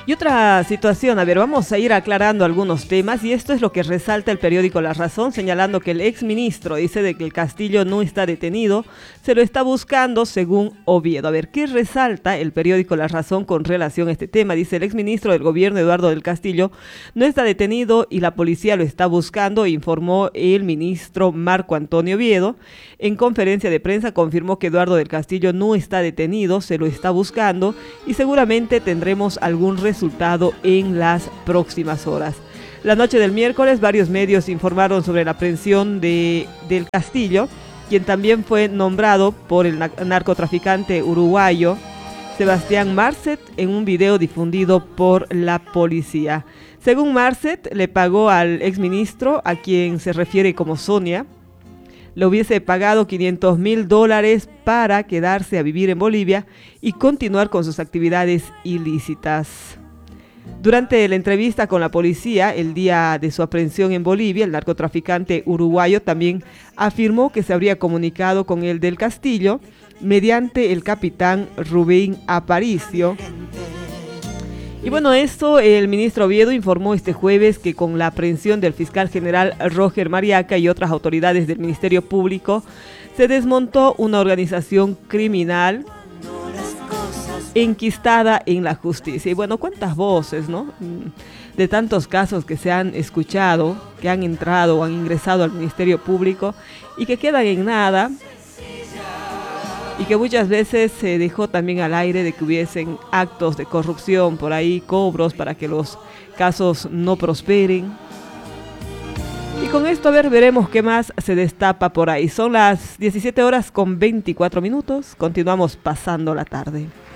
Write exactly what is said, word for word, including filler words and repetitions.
Y otra situación, a ver, vamos a ir aclarando algunos temas y esto es lo que resalta el periódico La Razón, señalando que el exministro dice de que el Castillo no está detenido, se lo está buscando según Oviedo. A ver, ¿qué resalta el periódico La Razón con relación a este tema? Dice, el exministro del gobierno, Eduardo del Castillo, no está detenido y la policía lo está buscando, informó el ministro Marco Antonio Oviedo. En conferencia de prensa confirmó que Eduardo del Castillo no está detenido, se lo está buscando y seguramente tendremos algún resultado en las próximas horas. La noche del miércoles, varios medios informaron sobre la aprehensión de, del Castillo, quien también fue nombrado por el narcotraficante uruguayo Sebastián Marcet en un video difundido por la policía. Según Marcet, le pagó al exministro, a quien se refiere como Sonia, le hubiese pagado quinientos mil dólares para quedarse a vivir en Bolivia y continuar con sus actividades ilícitas. Durante la entrevista con la policía el día de su aprehensión en Bolivia, el narcotraficante uruguayo también afirmó que se habría comunicado con el del Castillo mediante el capitán Rubén Aparicio. Y bueno, esto el ministro Oviedo informó este jueves que con la aprehensión del fiscal general Roger Mariaca y otras autoridades del Ministerio Público se desmontó una organización criminal enquistada en la justicia. Y bueno, cuántas voces, ¿no? De tantos casos que se han escuchado, que han entrado o han ingresado al Ministerio Público y que quedan en nada. Y que muchas veces se dejó también al aire de que hubiesen actos de corrupción por ahí, cobros para que los casos no prosperen. Y con esto, a ver, veremos qué más se destapa por ahí. Son las diecisiete horas con veinticuatro minutos. Continuamos pasando la tarde.